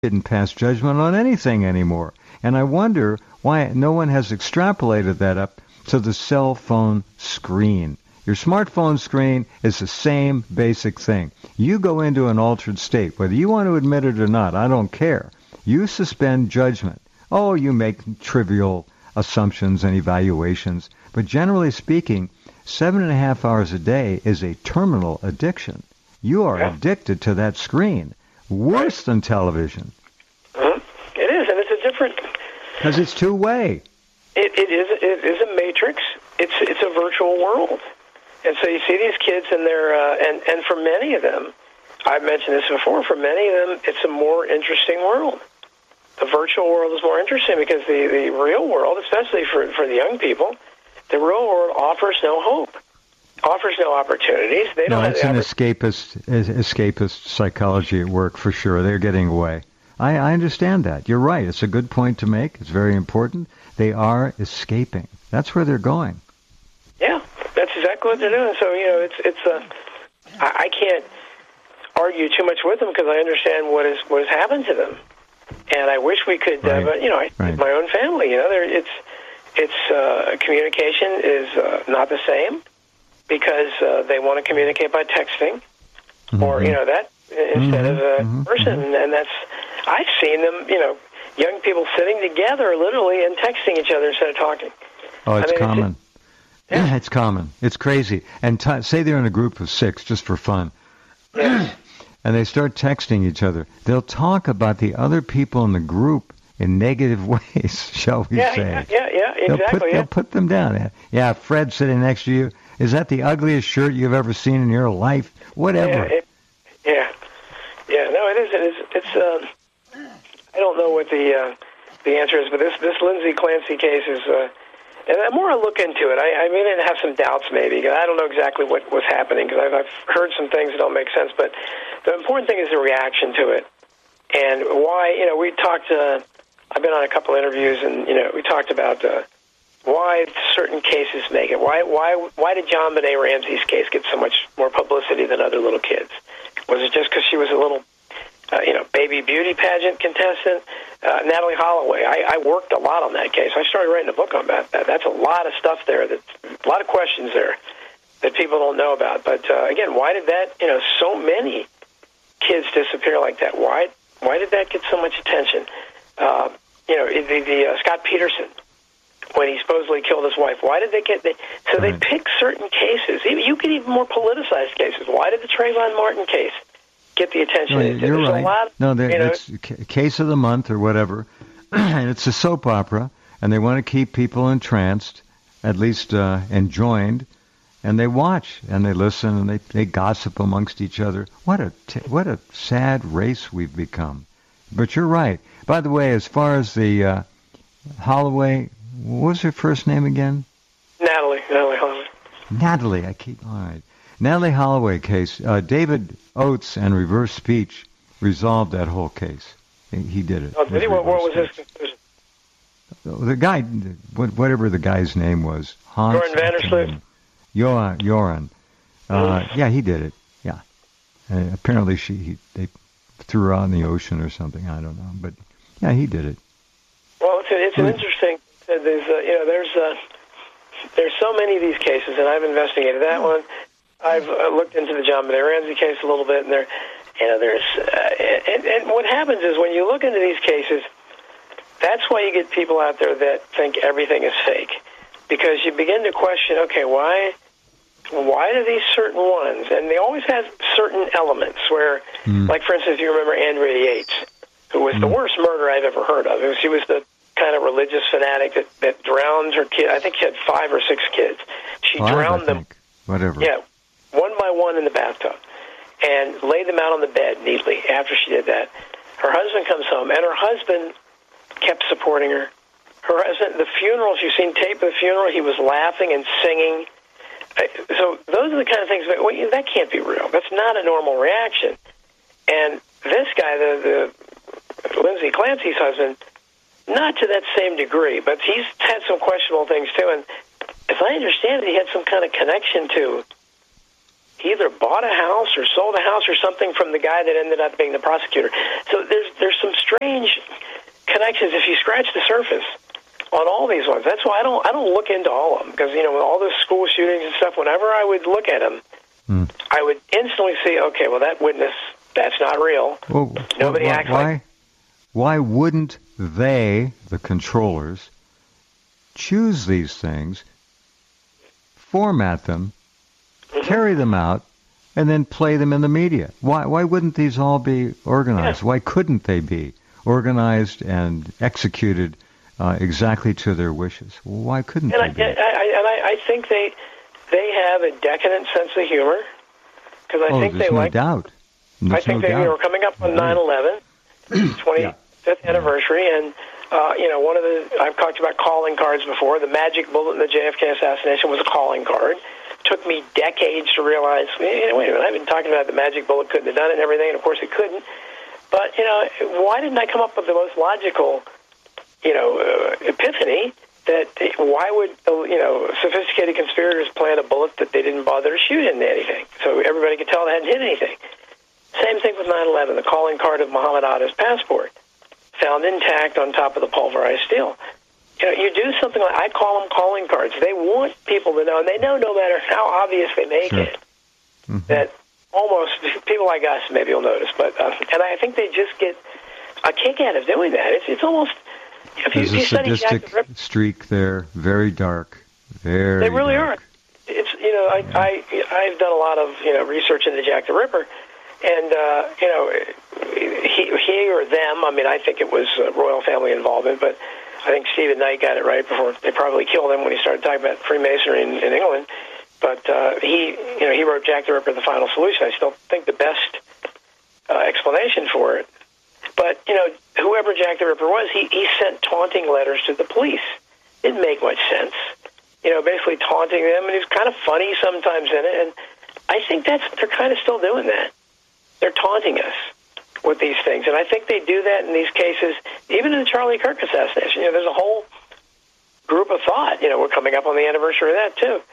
didn't pass judgment on anything anymore. And I wonder why no one has extrapolated that up to the cell phone screen. Your smartphone screen is the same basic thing. You go into an altered state, whether you want to admit it or not, I don't care. You suspend judgment. Oh, you make trivial assumptions and evaluations. But generally speaking, 7.5 hours a day is a terminal addiction. You are addicted to that screen. Worse than television. It is, and it's a different... Because it's two-way. It is a matrix. It's a virtual world. And so you see these kids, and they're and for many of them, I've mentioned this before, for many of them, it's a more interesting world. The virtual world is more interesting because the real world, especially for the young people, the real world offers no hope, offers no opportunities. They don't it's an escapist psychology at work for sure. They're getting away. I understand that. You're right. It's a good point to make. It's very important. They are escaping. That's where they're going. Yeah, that's exactly what they're doing. So, I can't argue too much with them because I understand what has happened to them. And I wish we could, but, my own family, communication is not the same because they want to communicate by texting or, that instead of a person. And that's, I've seen them, young people sitting together literally and texting each other instead of talking. Oh, it's common. It's common. It's crazy. And say they're in a group of 6 just for fun. Yeah. And they start texting each other. They'll talk about the other people in the group in negative ways, shall we say. Yeah, exactly. They'll put them down. Yeah, Fred sitting next to you. Is that the ugliest shirt you've ever seen in your life? Whatever. No, it is. It's I don't know what the answer is, but this Lindsay Clancy case is... and the more I look into it, I mean, I have some doubts maybe. I don't know exactly what was happening because I've heard some things that don't make sense. But the important thing is the reaction to it and why. We talked. I've been on a couple interviews, and we talked about why certain cases make it. Why did John Benet Ramsey's case get so much more publicity than other little kids? Was it just because she was a little baby beauty pageant contestant? Natalie Holloway, I worked a lot on that case. I started writing a book on that. That's a lot of stuff there, a lot of questions there that people don't know about. But again, why did that, so many kids disappear like that? Why did that get so much attention? The Scott Peterson, when he supposedly killed his wife, why did they get... They pick certain cases. You could even more politicized cases. Why did the Trayvon Martin case get the attention? No, you're right. It's case of the month or whatever, and it's a soap opera, and they want to keep people entranced, at least enjoined, and they watch and they listen and they gossip amongst each other. What a sad race we've become. But you're right. By the way, as far as the Holloway, what was her first name again? Natalie Holloway. Natalie, all right. Natalie Holloway case, David Oates and Reverse Speech resolved that whole case. He did it. Oh, did he? What was his conclusion? The guy, whatever the guy's name was, Hans. Joran Vandersloot. Joran. Yeah, he did it. Yeah. Apparently they threw her out in the ocean or something. I don't know, but yeah, he did it. Well, it's an interesting. There's so many of these cases, and I've investigated that one. I've looked into the John Benet Ramsey case a little bit, and and what happens is when you look into these cases, that's why you get people out there that think everything is fake, because you begin to question, okay, why do these certain ones, and they always have certain elements where, like for instance, you remember Andrea Yates, who was the worst murderer I've ever heard of. She was the kind of religious fanatic that drowned her kid. I think she had 5 or 6 kids. She drowned them. Whatever. Yeah, one by one in the bathtub, and laid them out on the bed neatly. After she did that, her husband comes home, and her husband kept supporting her. Her husband, the funeral, you've seen tape of the funeral, he was laughing and singing. So those are the kind of things that can't be real. That's not a normal reaction. And this guy, the Lindsay Clancy's husband, not to that same degree, but he's had some questionable things too. And if I understand it, he had some kind of connection to he either bought a house or sold a house or something from the guy that ended up being the prosecutor. So there's some strange connections if you scratch the surface on all these ones. That's why I don't look into all of them, because with all those school shootings and stuff, whenever I would look at them, I would instantly see, okay, well, that witness, that's not real. Well, Nobody acts like... Why wouldn't they, the controllers, choose these things, format them, carry them out, and then play them in the media? Why wouldn't these all be organized? Why couldn't they be organized and executed exactly to their wishes? Why couldn't they be? I think they have a decadent sense of humor, because I think they like... doubt. I think they were coming up on 9/11, 25th anniversary, and one of the... I've talked about calling cards before. The magic bullet in the JFK assassination was a calling card. Took me decades to realize, wait a minute, I've been talking about the magic bullet couldn't have done it and everything, and of course it couldn't. But, why didn't I come up with the most logical, epiphany that why would, sophisticated conspirators plant a bullet that they didn't bother to shoot into anything, so everybody could tell they hadn't hit anything? Same thing with 9/11, the calling card of Muhammad Atta's passport, found intact on top of the pulverized steel. You do something like, I call them calling cards. They want people to know, and they know no matter how obvious they make it, that almost people like us maybe will notice. But and I think they just get a kick out of doing that. It's almost, there's a sadistic streak there, very dark, very. They really dark. are. It's I've done a lot of research into Jack the Ripper, and he or them. I mean, I think it was royal family involvement, but I think Stephen Knight got it right before they probably killed him when he started talking about Freemasonry in England. But he wrote Jack the Ripper: The Final Solution. I still think the best explanation for it. But whoever Jack the Ripper was, he sent taunting letters to the police. Didn't make much sense. Basically taunting them, and he was kind of funny sometimes in it. And I think they're kind of still doing that. They're taunting us with these things, and I think they do that in these cases, even in the Charlie Kirk assassination. There's a whole group of thought. We're coming up on the anniversary of that too.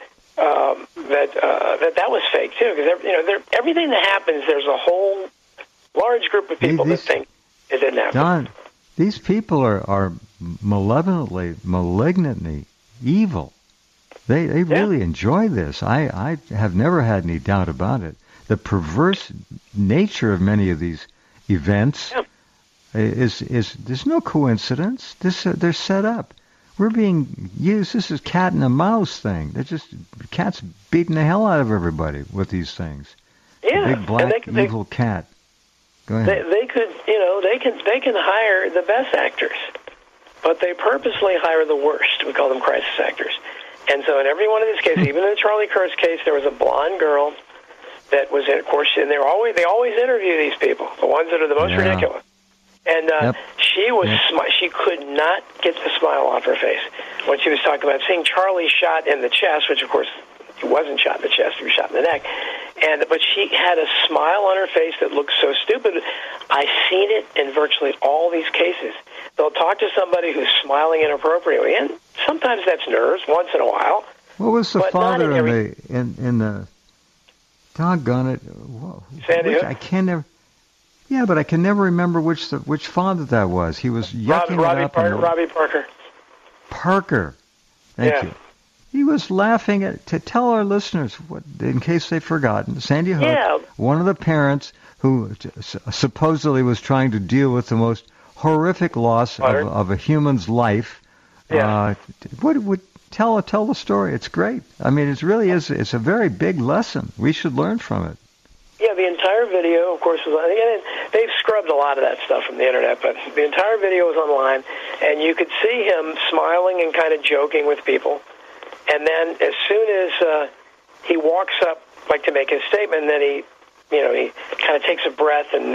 That was fake too, because everything that happens, there's a whole large group of people that think it didn't happen. Don, these people are malignantly evil. They really enjoy this. I have never had any doubt about it. The perverse nature of many of these events is there's no coincidence. They're set up. We're being used. This is cat and a mouse thing. Cat's beating the hell out of everybody with these things. Yeah, the big black evil cat. Go ahead. They could, they can hire the best actors, but they purposely hire the worst. We call them crisis actors. And so in every one of these cases, even in the Charlie Kirk case, there was a blonde girl that was, of course, and they always interview these people, the ones that are the most ridiculous. And she was she could not get the smile off her face when she was talking about seeing Charlie shot in the chest, which of course he wasn't shot in the chest; he was shot in the neck. But she had a smile on her face that looked so stupid. I've seen it in virtually all these cases. They'll talk to somebody who's smiling inappropriately, and sometimes that's nerves. Once in a while. What was the father in the? Doggone it! Sandy Hook? I can never. Yeah, but I can never remember which father that was. He was yucking it up. Robbie Parker. Parker. Thank you. He was laughing to tell our listeners, in case they've forgotten, Sandy Hook, one of the parents who supposedly was trying to deal with the most horrific loss of a human's life. Yeah. Tell the story. It's great. I mean, it really is. It's a very big lesson. We should learn from it. Yeah, the entire video, of course, was on. They've scrubbed a lot of that stuff from the internet, but the entire video was online, and you could see him smiling and kind of joking with people. And then, as soon as he walks up, like to make his statement, then he kind of takes a breath, and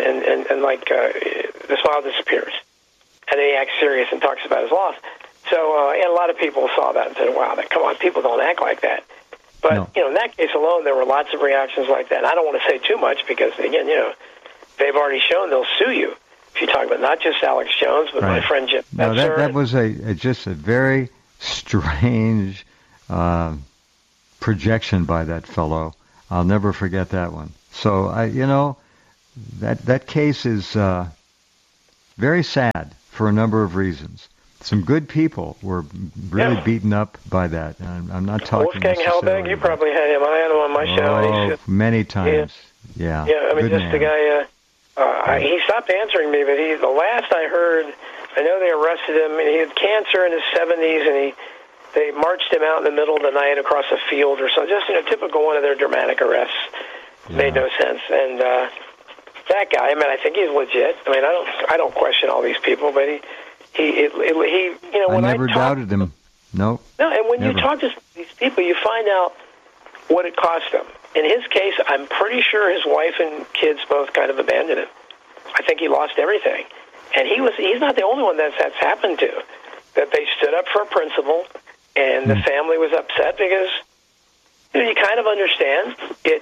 the smile disappears, and then he acts serious and talks about his loss. So, and a lot of people saw that and said, "Wow, come on, people don't act like that." But, in that case alone, there were lots of reactions like that. And I don't want to say too much because, again, they've already shown they'll sue you if you talk about not just Alex Jones, but my friend Jim Spencer. No, that was just a very strange projection by that fellow. I'll never forget that one. So that case is very sad for a number of reasons. Some good people were really beaten up by that. I'm not talking Wolfgang Halbig, you probably had him. I had him on my show. Many times. Yeah. Yeah, I mean, good just man. the guy. He stopped answering me, but the last I heard, I know they arrested him, and he had cancer in his 70s, and they marched him out in the middle of the night across a field or something. Just typical one of their dramatic arrests. Made no sense. And that guy, I mean, I think he's legit. I mean, I don't question all these people, but he when I never doubted him. No. No, and when never. you talk to these people, you find out what it cost them. In his case, I'm pretty sure his wife and kids both kind of abandoned him. I think he lost everything. And he's not the only one that's happened to. That they stood up for a principle, and the family was upset because you kind of understand it.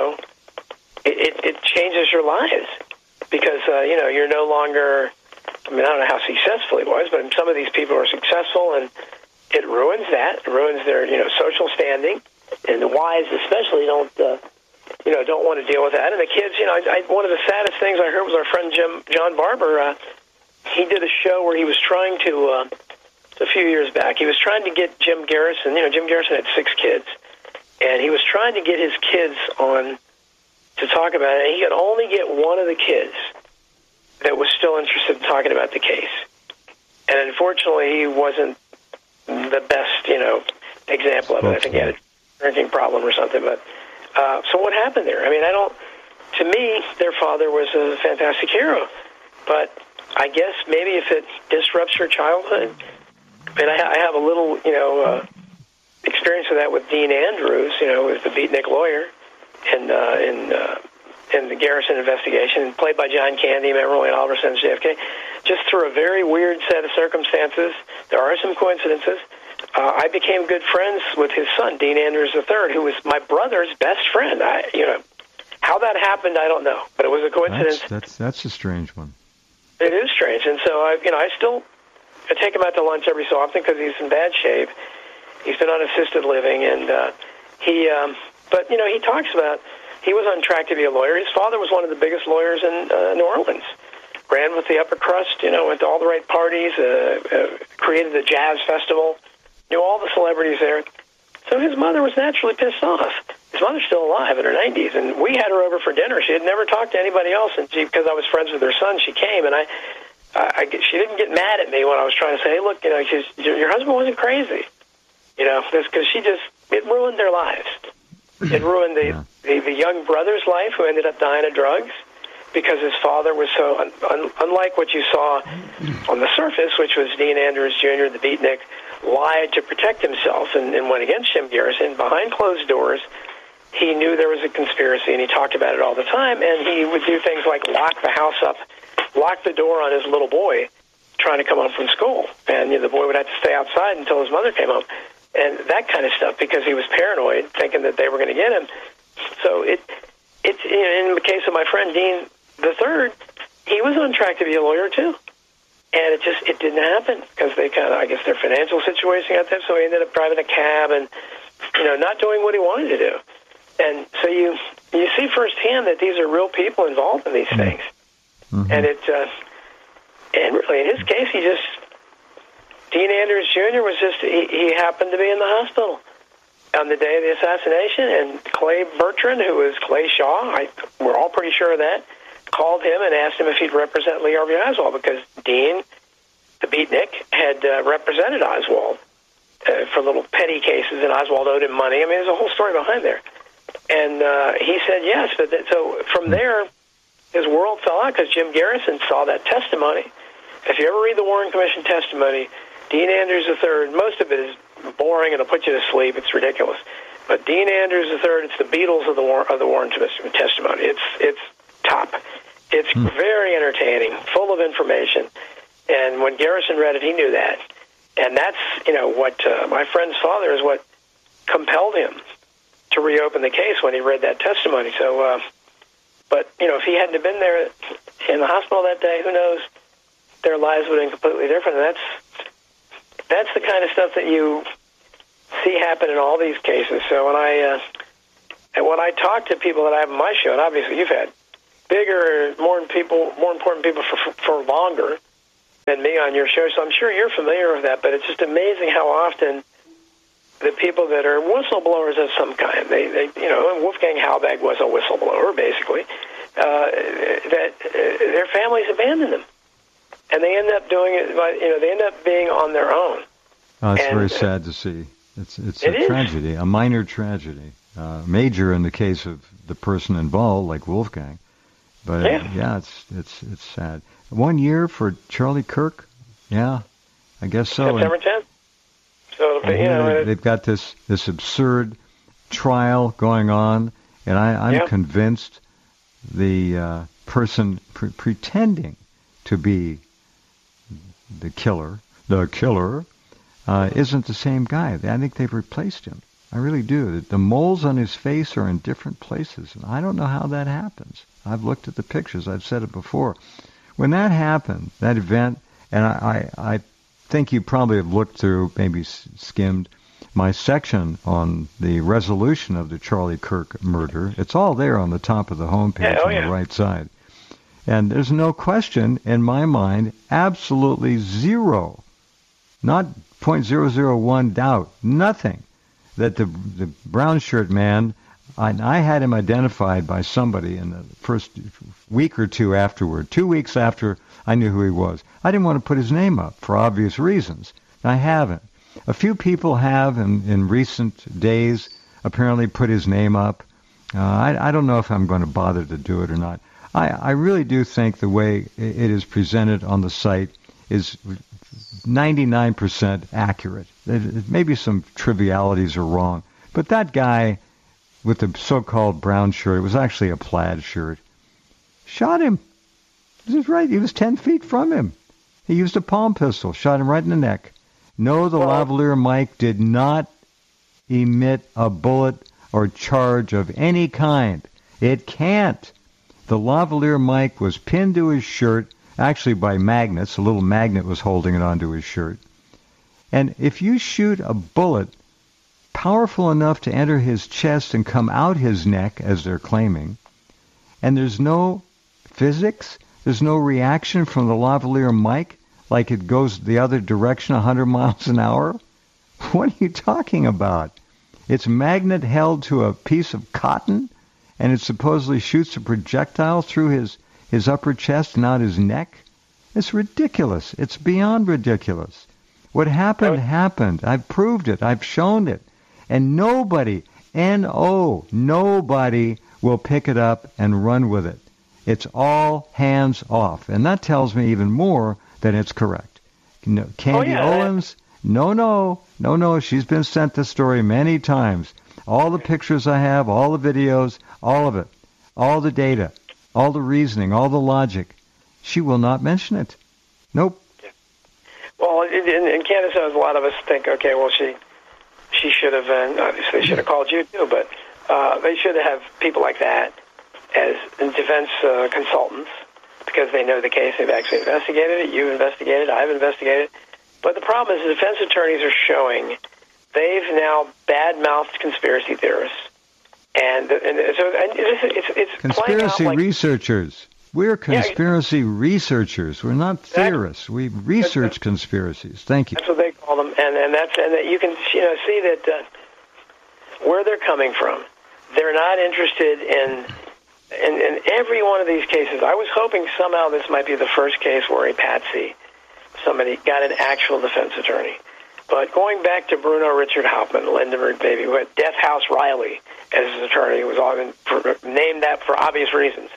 It changes your lives because you're no longer. I mean, I don't know how successful he was, but some of these people are successful, and it ruins that. It ruins their social standing, and the wives especially don't want to deal with that. And the kids, one of the saddest things I heard was our friend John Barber. He did a show where he was trying to. A few years back, he was trying to get Jim Garrison. Jim Garrison had 6 kids, and he was trying to get his kids on to talk about it. And he could only get one of the kids that was still interested in talking about the case. And unfortunately, he wasn't the best, example of it. I think he had a drinking problem or something. But so what happened there? I mean, to me, their father was a fantastic hero. But I guess maybe if it disrupts your childhood, and I have a little, experience with that with Dean Andrews, who was the beatnik lawyer in the Garrison investigation, played by John Candy, Memorial Oliver sends JFK, just through a very weird set of circumstances. There are some coincidences. I became good friends with his son, Dean Andrews III, who was my brother's best friend. How that happened, I don't know, but it was a coincidence. That's a strange one. It is strange, and so I still take him out to lunch every so often because he's in bad shape. He's been on assisted living, and he talks about he was on track to be a lawyer. His father was one of the biggest lawyers in New Orleans. Ran with the upper crust, went to all the right parties, created the jazz festival, knew all the celebrities there. So his mother was naturally pissed off. His mother's still alive in her 90s, and we had her over for dinner. She had never talked to anybody else, and because I was friends with her son, she came, and she didn't get mad at me when I was trying to say, hey, look, your husband wasn't crazy, because it ruined their lives. It ruined the young brother's life, who ended up dying of drugs, because his father was so, unlike what you saw on the surface, which was Dean Andrews Jr., the beatnik, lied to protect himself and went against Jim Garrison. Behind closed doors, he knew there was a conspiracy, and he talked about it all the time, and he would do things like lock the house up, lock the door on his little boy trying to come home from school, and the boy would have to stay outside until his mother came home, and that kind of stuff, because he was paranoid, thinking that they were going to get him. So it's in the case of my friend Dean III, he was on track to be a lawyer too, and it didn't happen because they I guess their financial situation got them. So he ended up driving a cab and not doing what he wanted to do. And so you see firsthand that these are real people involved in these things. Mm-hmm. And and really in his case, Dean Andrews Jr. was he happened to be in the hospital on the day of the assassination, and Clay Bertrand, who was Clay Shaw, we're all pretty sure of that, called him and asked him if he'd represent Lee Harvey Oswald, because Dean, the beatnik, had represented Oswald for little petty cases, and Oswald owed him money. I mean, there's a whole story behind there. And he said yes. So from there, his world fell out because Jim Garrison saw that testimony. If you ever read the Warren Commission testimony, Dean Andrews III, most of it is boring and it'll put you to sleep. It's ridiculous. But Dean Andrews III, it's the Beatles of the Warren Commission testimony. It's top. It's very entertaining, full of information. And when Garrison read it, he knew that. And that's, what my friend's father is what compelled him to reopen the case when he read that testimony. So, but, if he hadn't have been there in the hospital that day, who knows, their lives would have been completely different. And that's the kind of stuff that you see happen in all these cases. So when I And when I talk to people that I have on my show, and obviously you've had bigger, more important people for longer than me on your show, so I'm sure you're familiar with that, but it's just amazing how often the people that are whistleblowers of some kind, they Wolfgang Halbach was a whistleblower, basically, that their families abandon them. And they end up doing it, they end up being on their own. Oh, it's very sad to see. It's a tragedy, a minor tragedy. Major in the case of the person involved, like Wolfgang. But it's sad. 1 year for Charlie Kirk? Yeah, I guess so. September 10th. So they've got this absurd trial going on, and I'm convinced the person pretending to be the killer isn't the same guy. I think they've replaced him. I really do. The moles on his face are in different places, and I don't know how that happens. I've looked at the pictures. I've said it before. When that happened, that event, and I think you probably have looked through, maybe skimmed my section on the resolution of the Charlie Kirk murder. It's all there on the top of the homepage on the right side. And there's no question in my mind, absolutely zero, not 0.001 doubt, nothing, that the brown shirt man, I had him identified by somebody in the first week or two afterward, 2 weeks after I knew who he was. I didn't want to put his name up for obvious reasons. I haven't. A few people have in recent days apparently put his name up. I don't know if I'm going to bother to do it or not. I really do think the way it is presented on the site is 99% accurate. Maybe some trivialities are wrong. But that guy with the so-called brown shirt, it was actually a plaid shirt, shot him. This is right. He was 10 feet from him. He used a palm pistol, shot him right in the neck. No, the lavalier mic did not emit a bullet or charge of any kind. It can't. The lavalier mic was pinned to his shirt, actually by magnets. A little magnet was holding it onto his shirt. And if you shoot a bullet powerful enough to enter his chest and come out his neck, as they're claiming, and there's no physics, there's no reaction from the lavalier mic, like it goes the other direction 100 miles an hour, what are you talking about? It's magnet held to a piece of cotton, and it supposedly shoots a projectile through his upper chest and out his neck? It's ridiculous. It's beyond ridiculous. What happened, happened. I've proved it. I've shown it. And nobody, nobody will pick it up and run with it. It's all hands off. And that tells me even more that it's correct. Candy Owens, no. She's been sent the story many times. All the pictures I have, all the videos, all of it, all the data, all the reasoning, all the logic. She will not mention it. Nope. Well, in Candace Owens, a lot of us think, okay, well, she should have, obviously should have called you too, but they should have people like that as defense consultants because they know the case. They've actually investigated it. You've investigated it. I've investigated it. But the problem is the defense attorneys are showing they've now bad-mouthed conspiracy theorists. And so it's conspiracy like, researchers. We're conspiracy researchers. We're not theorists. We research conspiracies. Thank you. That's what they call them, and you can see that where they're coming from. They're not interested in every one of these cases. I was hoping somehow this might be the first case where a patsy, somebody got an actual defense attorney. But going back to Bruno Richard Hauptmann, Lindenberg baby, who had Death House Riley as his attorney, was named that for obvious reasons.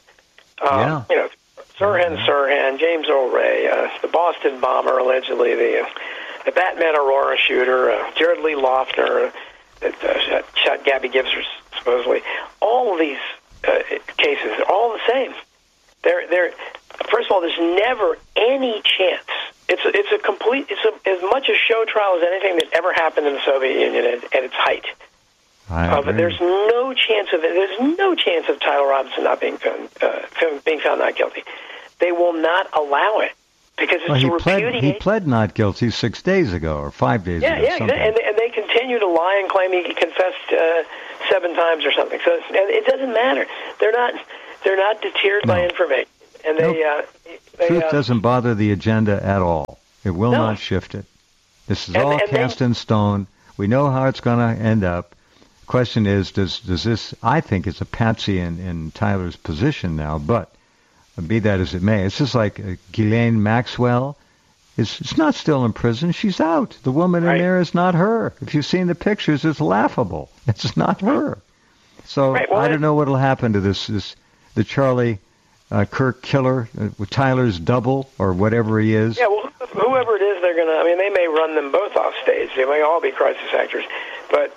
Sirhan, James Earl Ray, the Boston bomber, allegedly, the Batman Aurora shooter, Jared Lee Loughner, that shot Gabby Gibbs, supposedly. All of these cases are all the same. They're first of all, there's never any chance. It's as much a show trial as anything that ever happened in the Soviet Union at its height. But there's no chance of it. There's no chance of Tyler Robinson not being found not guilty. They will not allow it because it's he pled not guilty 6 days ago or 5 days ago. And they continue. continue to lie and claim he confessed 7 times or something. So it doesn't matter. They're not deterred by information, and truth doesn't bother the agenda at all. It will not shift it. This is all cast in stone. We know how it's going to end up. Question is, does this? I think it's a patsy in Tyler's position now, but be that as it may, it's just like Ghislaine Maxwell. It's not still in prison. She's out. The woman in there is not her. If you've seen the pictures, it's laughable. It's not her. So I don't know what will happen to the Charlie Kirk killer, with Tyler's double or whatever he is. Yeah, well, whoever it is, they're going to, I mean, they may run them both off stage. They may all be crisis actors. But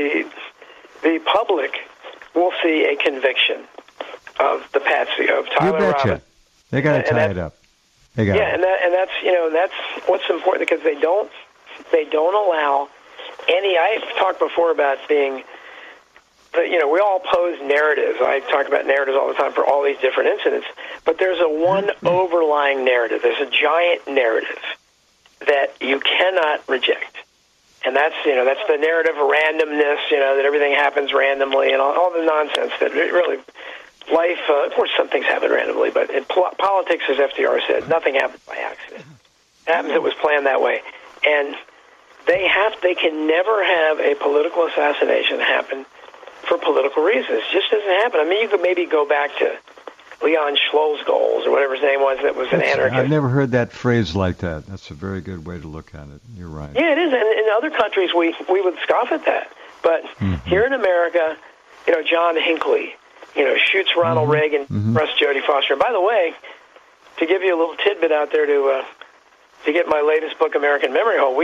the public will see a conviction of the patsy, of Tyler Robinson. They got to tie it up. And that's what's important, because they don't allow any. I've talked before about being, we all pose narratives. I talk about narratives all the time for all these different incidents, but there's one overlying narrative. There's a giant narrative that you cannot reject, and that's the narrative of randomness. That everything happens randomly and all the nonsense that really. Life, of course, some things happen randomly, but in politics, as FDR said, nothing happens by accident. It happens, it was planned that way. And they can never have a political assassination happen for political reasons. It just doesn't happen. I mean, you could maybe go back to Leon Schlossgold or whatever his name was, that was an anarchist. I've never heard that phrase like that. That's a very good way to look at it. You're right. Yeah, it is. And in other countries, we would scoff at that. But here in America, John Hinckley, shoots Ronald Reagan, arrests Jodie Foster. And by the way, to give you a little tidbit out there to get my latest book, American Memory Hole,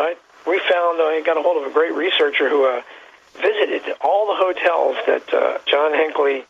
I got a hold of a great researcher who visited all the hotels that John Hinckley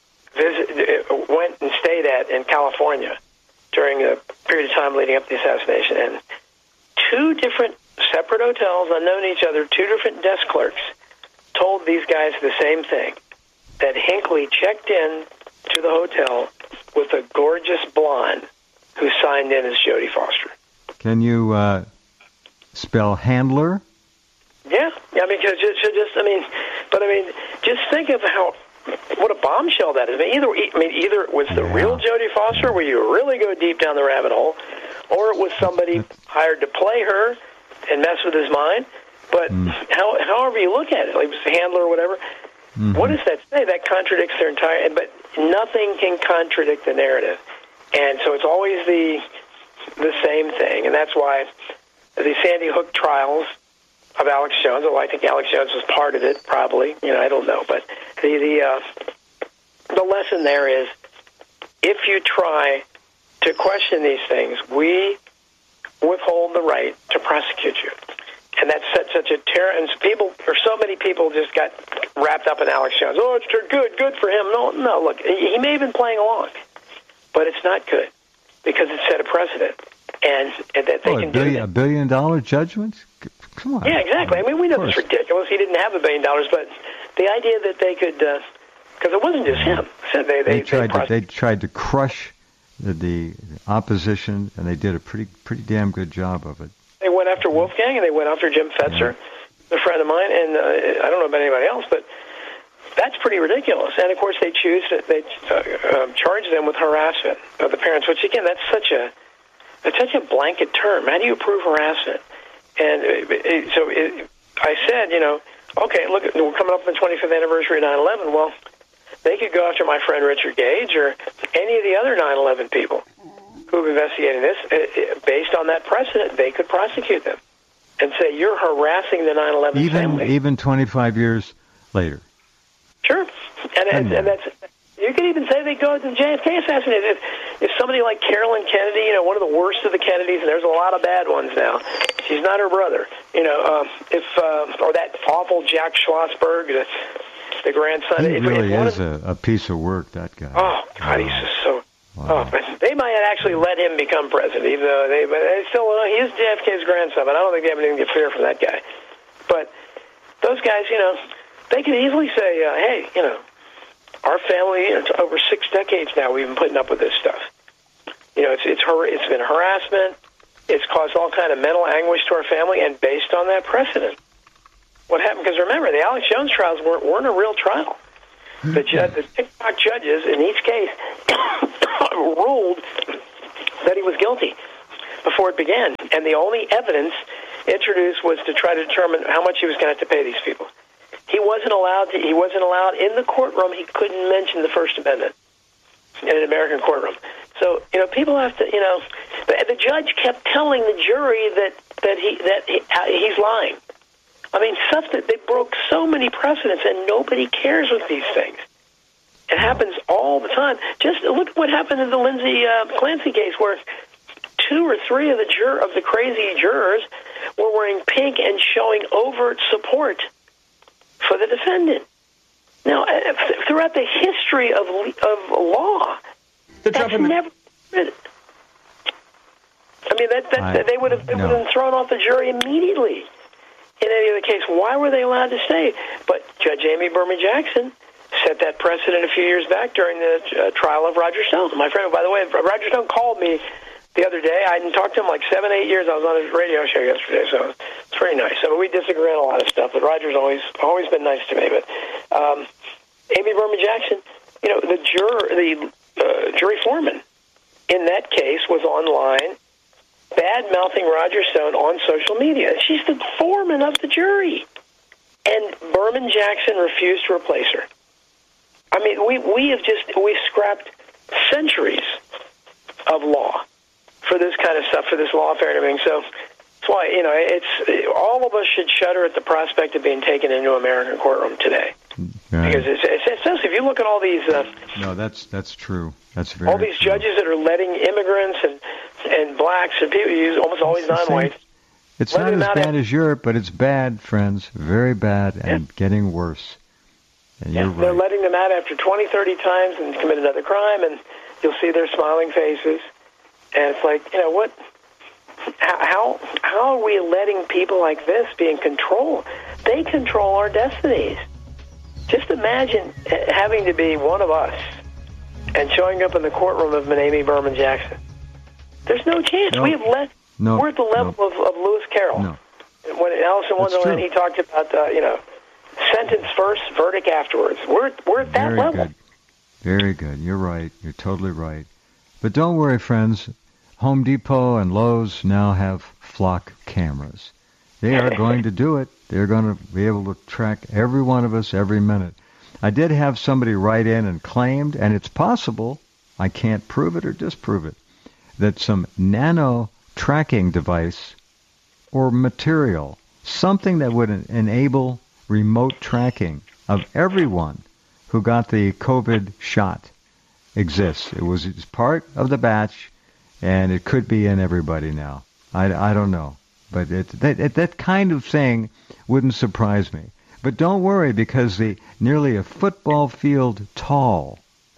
went and stayed at in California during the period of time leading up to the assassination. And 2 different separate hotels, unknown to each other, 2 different desk clerks told these guys the same thing, that Hinckley checked in to the hotel with a gorgeous blonde who signed in as Jodie Foster. Can you spell Handler? Yeah. I mean, just think of what a bombshell that is. Either it was the real Jodie Foster, where you really go deep down the rabbit hole, or it was somebody hired to play her and mess with his mind. But however you look at it, like it was Handler or whatever. What does that say? That contradicts their entire. But nothing can contradict the narrative, and so it's always the same thing, and that's why the Sandy Hook trials of Alex Jones. Although I think Alex Jones was part of it, probably. I don't know, but the lesson there is, if you try to question these things, we withhold the right to prosecute you. And that's such a terror. And so many people just got wrapped up in Alex Jones. Oh, it's good for him. No, look, he may have been playing along, but it's not good because it set a precedent. And that they can do $1 billion judgments? Come on. Yeah, exactly. I mean, we know it's ridiculous. He didn't have $1 billion, but the idea that they could, because it wasn't just him. So they tried to crush the opposition, and they did a pretty damn good job of it. They went after Wolfgang, and they went after Jim Fetzer, a friend of mine, and I don't know about anybody else, but that's pretty ridiculous. And, of course, they charge them with harassment of the parents, which, again, that's such a blanket term. How do you prove harassment? And I said, okay, look, we're coming up on the 25th anniversary of 9/11. Well, they could go after my friend Richard Gage or any of the other 9/11 people who have investigated this. Based on that precedent, they could prosecute them and say, you're harassing the 9/11 family. Even 25 years later. Sure. And that's, you could even say they go to the JFK assassination. If somebody like Carolyn Kennedy, one of the worst of the Kennedys, and there's a lot of bad ones now, she's not her brother, or that awful Jack Schlossberg, the grandson. He really is a piece of work, that guy. Oh, God, he's just so... Wow. Oh, they might actually let him become president, even though they still, he is JFK's grandson, but I don't think they have anything to fear from that guy. But those guys, they can easily say, hey, our family, it's over 6 decades now we've been putting up with this stuff. It's been harassment. It's caused all kind of mental anguish to our family, and based on that precedent, what happened. Because remember, the Alex Jones trials weren't a real trial. The TikTok judges in each case ruled that he was guilty before it began, and the only evidence introduced was to try to determine how much he was going to have to pay these people. He wasn't allowed in the courtroom. He couldn't mention the First Amendment in an American courtroom. So people have to the judge kept telling the jury that he's lying. I mean, stuff that they broke so many precedents, and nobody cares with these things. It happens all the time. Just look at what happened in the Lindsay Clancy case, where 2 or 3 of the crazy jurors were wearing pink and showing overt support for the defendant. Now, throughout the history of law, that's never. I mean, they would have been thrown off the jury immediately. In any other case, why were they allowed to stay? But Judge Amy Berman Jackson set that precedent a few years back during the trial of Roger Stone. My friend, by the way, Roger Stone called me the other day. I hadn't talked to him like 7, 8 years. I was on his radio show yesterday, so it's pretty nice. So we disagree on a lot of stuff, but Roger's always been nice to me. But Amy Berman Jackson, the jury foreman in that case was online bad-mouthing Roger Stone on social media. She's the foreman of the jury. And Berman Jackson refused to replace her. I mean, we've scrapped centuries of law for this kind of stuff, for this lawfare and everything. So that's why, all of us should shudder at the prospect of being taken into an American courtroom today. Right. Because if you look at all these... no, that's true. That's very all these true. Judges that are letting immigrants and blacks and people, almost always non-whites... It's not as bad as Europe, but it's bad, friends. Very bad and getting worse. And you're right. They're letting them out after 20, 30 times and commit another crime, and you'll see their smiling faces. And it's like, what... How are we letting people like this be in control? They control our destinies. Just imagine having to be one of us and showing up in the courtroom of Amy Berman Jackson. There's no chance. No. We have we're at the level of Lewis Carroll. No. When Alice in Wonderland, he talked about, sentence first, verdict afterwards. We're at that level. Good. Very good. You're right. You're totally right. But don't worry, friends. Home Depot and Lowe's now have flock cameras. They are going to do it. They're going to be able to track every one of us every minute. I did have somebody write in and claimed, and it's possible, I can't prove it or disprove it, that some nano tracking device or material, something that would enable remote tracking of everyone who got the COVID shot exists. It's part of the batch, and it could be in everybody now. I don't know. But that kind of thing wouldn't surprise me. But don't worry, because nearly a football field tall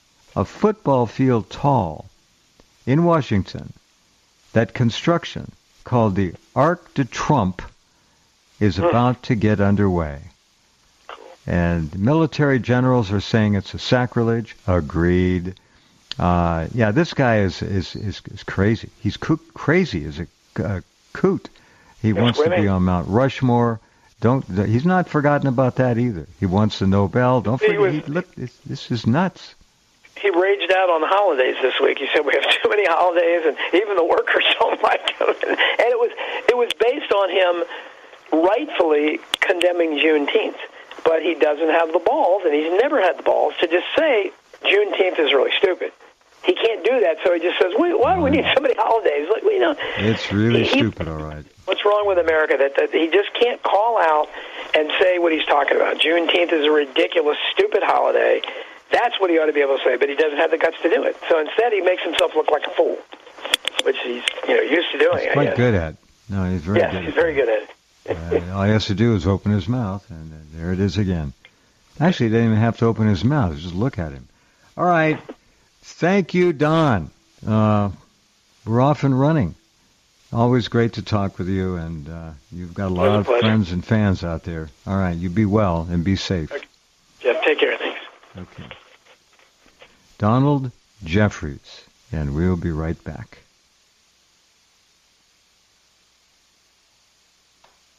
in Washington, that construction called the Arc de Trump is about to get underway. And military generals are saying it's a sacrilege. Agreed. This guy is crazy. He's crazy as a coot. He wants to be on Mount Rushmore. He's not forgotten about that either. He wants the Nobel. Don't forget. Look, this is nuts. He raged out on the holidays this week. He said we have too many holidays, and even the workers don't like them. And it was based on him rightfully condemning Juneteenth, but he doesn't have the balls, and he's never had the balls to just say Juneteenth is really stupid. He can't do that, so he just says, why do we need so many holidays? Like, it's really stupid, all right. What's wrong with America? That he just can't call out and say what he's talking about. Juneteenth is a ridiculous, stupid holiday. That's what he ought to be able to say, but he doesn't have the guts to do it. So instead, he makes himself look like a fool, which he's used to doing. He's quite good at. No, he's very good. Yes, he's very good at it. All he has to do is open his mouth, and there it is again. Actually, he didn't even have to open his mouth. Just look at him. All right. Thank you, Don. We're off and running. Always great to talk with you, and you've got a lot of friends and fans out there. All right, you be well and be safe. Okay. Jeff, take care. Thanks. Okay. Donald Jeffries, and we'll be right back.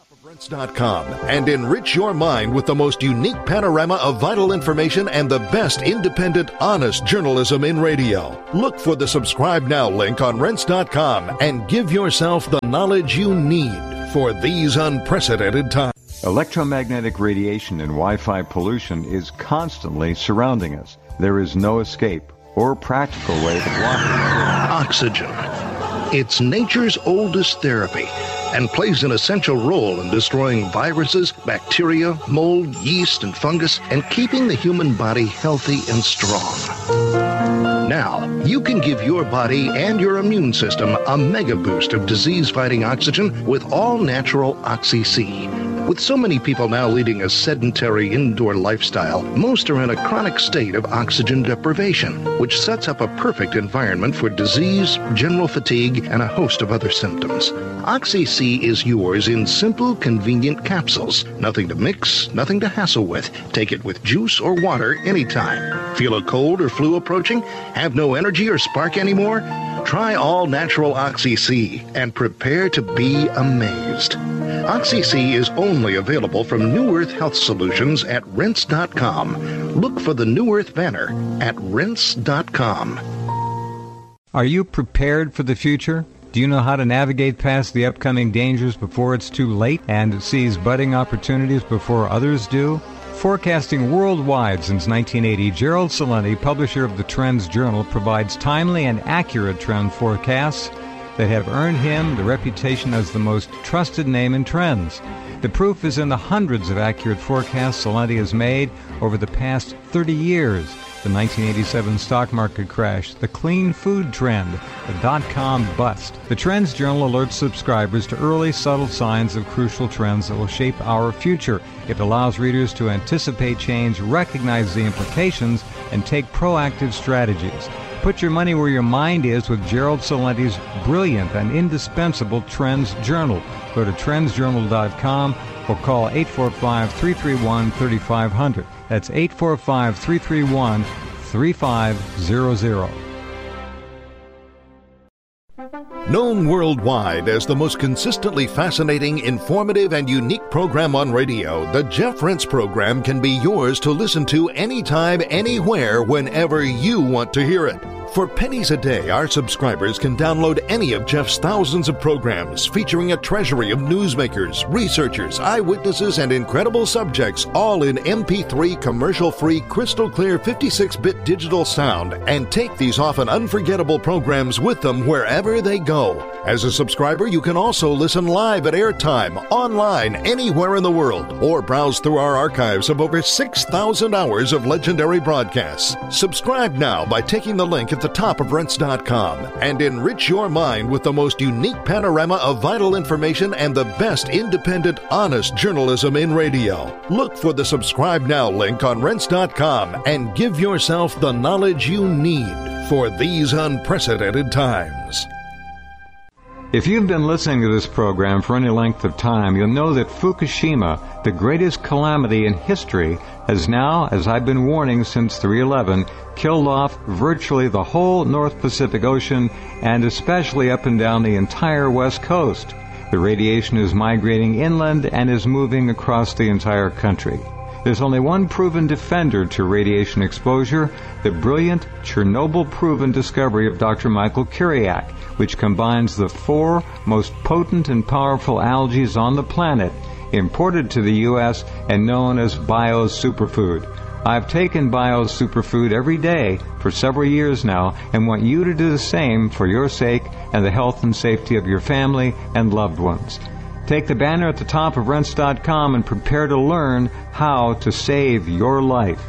Rents.com and enrich your mind with the most unique panorama of vital information and the best independent, honest journalism in radio. Look for the Subscribe Now link on Rents.com and give yourself the knowledge you need for these unprecedented times. Electromagnetic radiation and Wi-Fi pollution is constantly surrounding us. There is no escape or practical way to block it. Oxygen. It's nature's oldest therapy and plays an essential role in destroying viruses, bacteria, mold, yeast, and fungus, and keeping the human body healthy and strong. Now, you can give your body and your immune system a mega boost of disease-fighting oxygen with all-natural Oxy-C. With so many people now leading a sedentary indoor lifestyle, most are in a chronic state of oxygen deprivation, which sets up a perfect environment for disease, general fatigue, and a host of other symptoms. Oxy-C is yours in simple, convenient capsules. Nothing to mix, nothing to hassle with. Take it with juice or water anytime. Feel a cold or flu approaching? Have no energy or spark anymore? Try all-natural Oxy-C and prepare to be amazed. Oxy-C is only available from New Earth Health Solutions at Rents.com. Look for the New Earth banner at Rents.com. Are you prepared for the future? Do you know how to navigate past the upcoming dangers before it's too late and seize budding opportunities before others do? Forecasting worldwide since 1980, Gerald Celente, publisher of the Trends Journal, provides timely and accurate trend forecasts that have earned him the reputation as the most trusted name in trends. The proof is in the hundreds of accurate forecasts Celente has made over the past 30 years. The 1987 stock market crash, the clean food trend, the dot-com bust. The Trends Journal alerts subscribers to early, subtle signs of crucial trends that will shape our future. It allows readers to anticipate change, recognize the implications, and take proactive strategies. Put your money where your mind is with Gerald Celente's brilliant and indispensable Trends Journal. Go to trendsjournal.com or call 845-331-3500. That's 845-331-3500. Known worldwide as the most consistently fascinating, informative, and unique program on radio, the Jeff Rense Program can be yours to listen to anytime, anywhere, whenever you want to hear it. For pennies a day, our subscribers can download any of Jeff's thousands of programs featuring a treasury of newsmakers, researchers, eyewitnesses, and incredible subjects, all in MP3 commercial-free, crystal-clear 56-bit digital sound, and take these often unforgettable programs with them wherever they go. As a subscriber, you can also listen live at airtime, online, anywhere in the world, or browse through our archives of over 6,000 hours of legendary broadcasts. Subscribe now by taking the link at the top of Rents.com and enrich your mind with the most unique panorama of vital information and the best independent, honest journalism in radio. Look for the Subscribe Now link on Rents.com and give yourself the knowledge you need for these unprecedented times. If you've been listening to this program for any length of time, you'll know that Fukushima, the greatest calamity in history, has now, as I've been warning since 3/11, killed off virtually the whole North Pacific Ocean and especially up and down the entire West Coast. The radiation is migrating inland and is moving across the entire country. There's only one proven defender to radiation exposure, the brilliant Chernobyl-proven discovery of Dr. Michael Kiriak, which combines the 4 most potent and powerful algae on the planet, imported to the U.S. and known as bio-superfood. I've taken bio-superfood every day for several years now and want you to do the same for your sake and the health and safety of your family and loved ones. Take the banner at the top of Rents.com and prepare to learn how to save your life.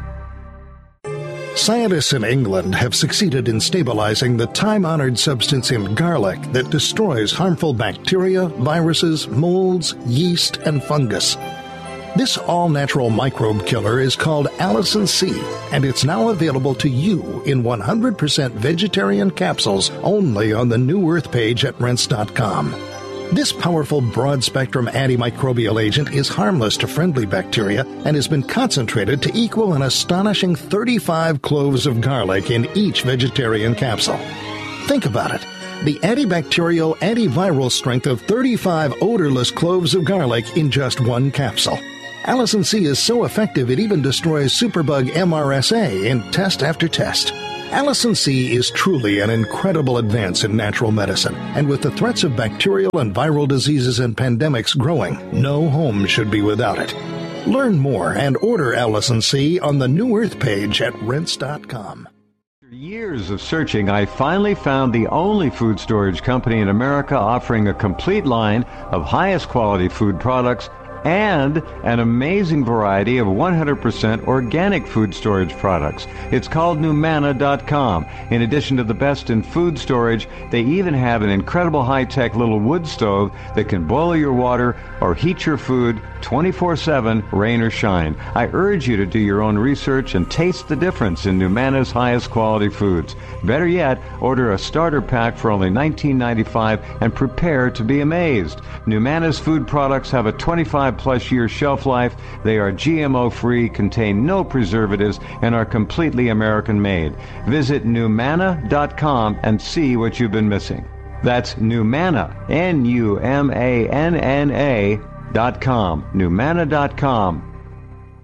Scientists in England have succeeded in stabilizing the time-honored substance in garlic that destroys harmful bacteria, viruses, molds, yeast, and fungus. This all-natural microbe killer is called Allicin C, and it's now available to you in 100% vegetarian capsules only on the New Earth page at Rents.com. This powerful broad-spectrum antimicrobial agent is harmless to friendly bacteria and has been concentrated to equal an astonishing 35 cloves of garlic in each vegetarian capsule. Think about it. the antibacterial, antiviral strength of 35 odorless cloves of garlic in just one capsule. Allicin C is so effective it even destroys superbug MRSA in test after test. Allicin C is truly an incredible advance in natural medicine, and with the threats of bacterial and viral diseases and pandemics growing, no home should be without it. Learn more and order Allicin C on the New Earth page at rense.com. After years of searching, I finally found the only food storage company in America offering a complete line of highest quality food products and an amazing variety of 100% organic food storage products. It's called Numana.com. In addition to the best in food storage, they even have an incredible high-tech little wood stove that can boil your water or heat your food 24/7, rain or shine. I urge you to do your own research and taste the difference in Numana's highest quality foods. Better yet, order a starter pack for only $19.95 and prepare to be amazed. Numana's food products have a 25-plus year shelf life. They are GMO-free, contain no preservatives, and are completely American-made. Visit Numana.com and see what you've been missing. That's Numana, Numana.com, Numana.com.